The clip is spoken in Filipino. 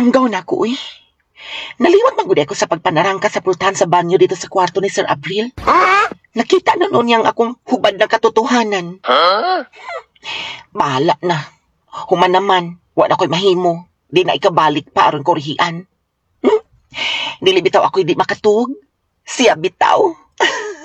Nalanggaw na ako, eh. Naliwat magudi ako sa pagpanarangka sa pultahan sa banyo dito sa kwarto ni Sir April. Nakita na noon yang akong hubad na katotohanan. Bahala na. Human naman, wala ko'y mahimo. Di na ikabalik pa aron korihian. Dili bitaw ako'y di makatug. Siya bitaw.